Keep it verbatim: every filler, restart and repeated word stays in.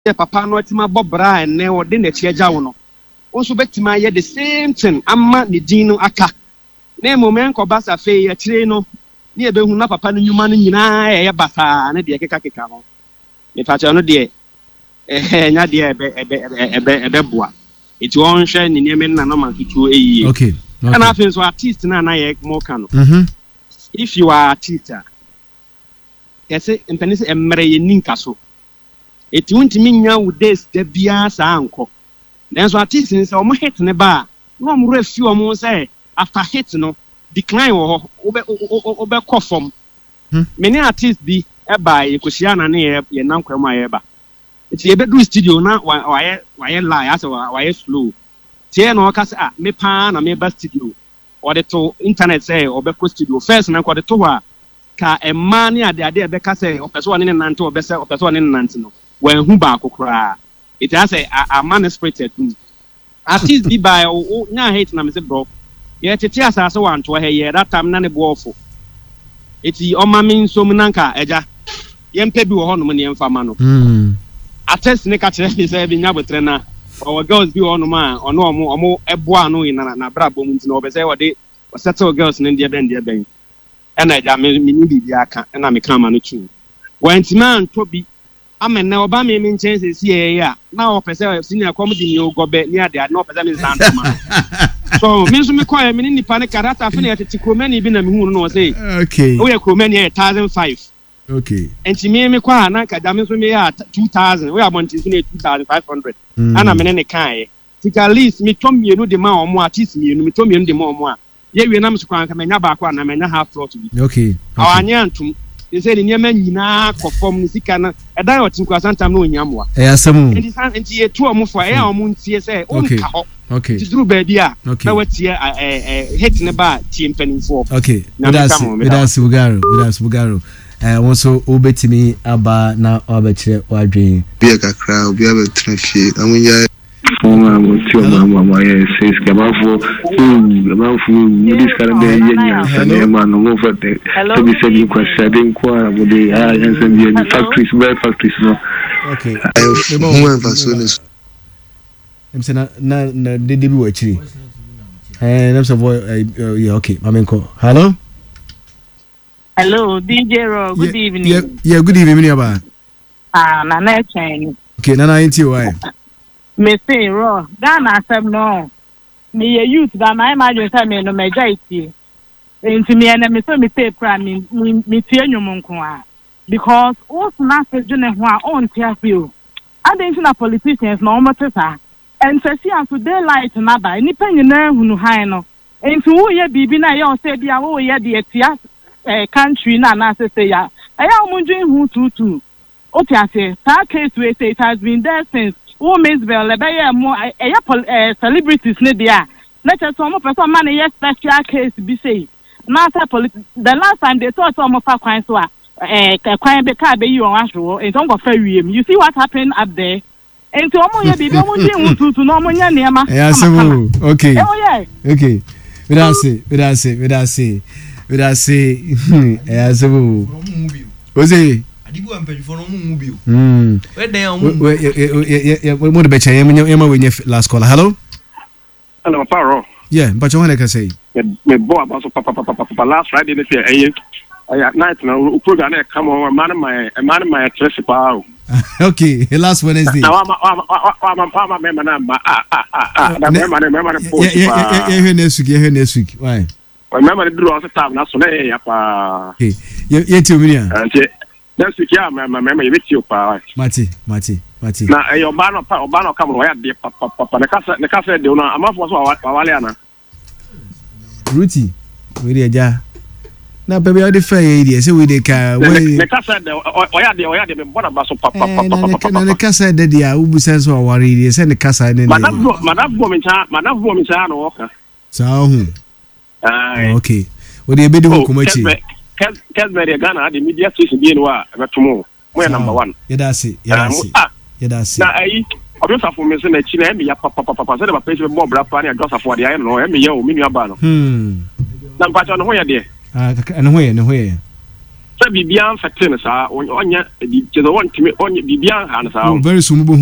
ye papa no atima bobra ene wo de na tie agya wo no also betima ye the same thing amma ne din no aka na moment ko basa fe ye kire no ne e behu na papa no nyuma no nyina ye basa na de keka keka ho me fa no de eh nya de ebe ebe ebe ebe boa it won hwe ne ne men na no man tutu eyi okay and I feel so artist na na ye mo kanu mhm if you are a teacher yes empenise emre ye ninka so it won't mean nya with this de bia sa anko then so artist say o mo hit ne ba no mo refi o mo say after hit no decline wo obe obe kọ form many artists bi e ba ye kosia na ne ye nankwam aye ba it ye be do studio na wa ye wa ye lie as wa ye slow tie no ka say ah me pa na me ba studio or the to internet say obe ko studio first na ko the to wa ka e man ne ade ade e be ka say o person ne nante obe say o person ne nante no when hu ba kokora it has a a man spirited artist bi by o nya hate na me say bro ye tete asase wan to he ye that time na ne boofo eti o ma min so munanka eja ye mpe bi wo ho no ne mfa ma no mm attest ne ka kire me say bi nya botre na o girls bi wo no ma ono omo omo eboa no ina na bra bom nti na o be say wo de settle girls ne ndie ben ndie ben ena eja me ni bi aka na me kan ma no tu wantima nto bi amen na oba me me chance si e ya na o pese senior comedy ni ogobe ni ade na o pese me santoma so me so me call me ni panic karata fe na tete kromani bi na me hu no say okay o ye kromani e one thousand five okay enti me me kwa na ka da me so me ya two thousand we abonti so na two thousand five hundred ana me ne kan tika at least me tom mienu de ma omo artist mienu me tom mienu de ma omo a ye we na me so kwa ka me nya ba kwa na me nya half floor to be okay awanya antum they say the nyama nyina kofom ni sika na e dan otin kwa santam na onyamwa e asemu enti san enti ye tu omo fo e a omo ntie say o nka ho okay tidru ba dia na watie eh hit ne ba tie mpanimfo okay that's that's bugaro that's bugaro eh won so obetimi aba na obekire wadwen bia kakra obi abetena fie amunya Foma motio mama mama says kabafo kabafo this kind of yenya sane ma no mo fete to be said kwa shading kwa body ah yanse bi factories by factories no okay mo emphasis em se na na de de bi wa chiri eh na so boy yeah okay mamenko hello hello D J Ro good evening yeah yeah good evening aba ah na na chen okay na na inti why me say Ro Ghana asem no me ye youth that my imagine say me no meja itie enti me na me so me say pra me me tie nwom nko a because what's na se dwene ho a on tia feel adentin na politicians na omotesa and say am to daylight na ba ni panyina hunu han no enti wo ye bibi na ye o say bia wo ye de tia eh country na na say say ya aya omundwin hu tutu o tia say that case we say it has been there since women's bell lebeye mo eh celebrities ne dia na che so mo person man ye special case bi say na say the last time they thought so mo fa kwan so a eh kwan be ka be yi on ahwo en so go fa wiem you see what happened up there enti omo ye bibi omo ndi ntutu no omo nya neema yeah so okay oh yeah okay we don't say we don't say we don't say we don't say yeah so oze adibu ampanifo no mu bio mm we den omu we mo de be chen yema we nye last caller hello hello paro yeah but you want to say me bo about so papa papa papa last Friday this year eh eh night na program na come on man my man my principal okay last Wednesday na wa wa wa wa me na ma ah ah ah na me man me man post yeah yeah yeah next week yeah next week why we me man do all the time na so na ya pa okay ye ti omi ya next week ya me me me bet you pa mati mati mati na e oba no pa oba no come ya de papa papa na kasa na kasa de no amafo so wa wale ana ruti we dey ja na baby all the fair dey say we dey ka we na kasa de o ya de o ya de me bona ba so papa papa papa na kasa de dia ubu sense wa ware dey say na kasa de madam madam bo me cha madam bo me cha no woka sa hu ah okay we dey be de hukumachi Kes Mary Ghana the media station bi no a betumo mo number one yedase yedase yedase na ai odosa for me se na chi na me ya papa papa se de ba pese mo bra pa na dosa for de ai no e me ya o me nua ba no hmm na mpacho no ho ye de ah no ho ye no ho ye sɛ biribiara mfɛte no saa ɔnyɛ kyɛ sɛ wɔntumi ɔnyɛ biribiara ha no saa very soon